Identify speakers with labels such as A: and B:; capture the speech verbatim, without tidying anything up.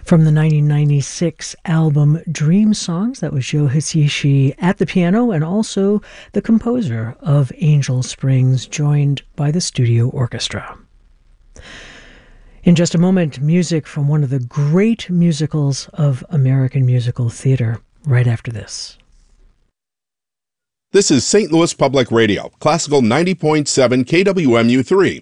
A: From the nineteen ninety-six album Dream Songs, that was Joe Hisaishi at the piano and also the composer of Angel Springs, joined by the studio orchestra. In just a moment, music from one of the great musicals of American musical theater, right after this.
B: This is Saint Louis Public Radio, Classical ninety point seven K W M U three,